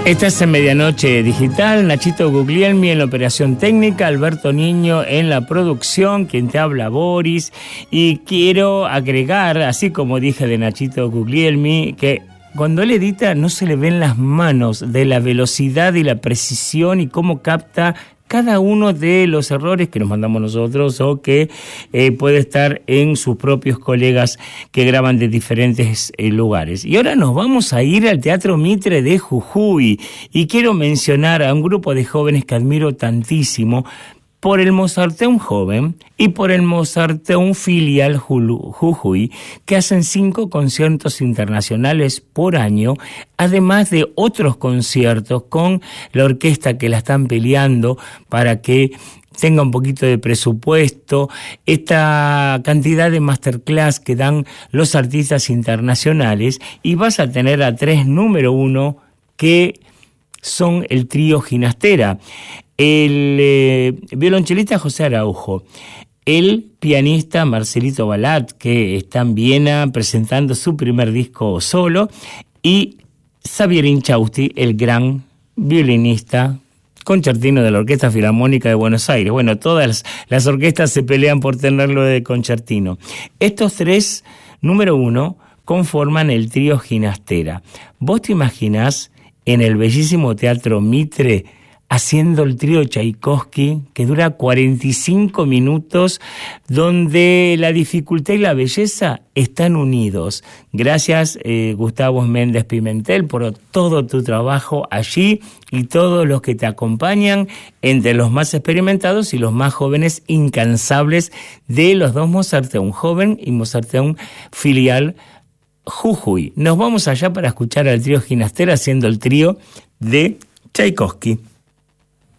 Estás en Medianoche Digital, Nachito Guglielmi en la operación técnica, Alberto Niño en la producción, quien te habla Boris, y quiero agregar, así como dije de Nachito Guglielmi, que cuando él edita no se le ven las manos de la velocidad y la precisión y cómo capta cada uno de los errores que nos mandamos nosotros o que puede estar en sus propios colegas que graban de diferentes lugares. Y ahora nos vamos a ir al Teatro Mitre de Jujuy y quiero mencionar a un grupo de jóvenes que admiro tantísimo por el Mozarteum Joven y por el Mozarteum Filial Jujuy, que hacen 5 conciertos internacionales por año, además de otros conciertos con la orquesta que la están peleando para que tenga un poquito de presupuesto, esta cantidad de masterclass que dan los artistas internacionales, y vas a tener a 3 número 1 que son el trío Ginastera. El violonchelista José Araujo, el pianista Marcelito Balat, que está en Viena presentando su primer disco solo, y Xavier Inchausti, el gran violinista concertino de la Orquesta Filarmónica de Buenos Aires. Bueno, todas las orquestas se pelean por tenerlo de concertino. Estos 3, número 1, conforman el trío Ginastera. ¿Vos te imaginás en el bellísimo Teatro Mitre haciendo el trío Tchaikovsky, que dura 45 minutos, donde la dificultad y la belleza están unidos? Gracias, Gustavo Méndez Pimentel, por todo tu trabajo allí y todos los que te acompañan, entre los más experimentados y los más jóvenes, incansables de los dos Mozarteum Joven y Mozarteum Filial Jujuy. Nos vamos allá para escuchar al trío Ginastera haciendo el trío de Tchaikovsky.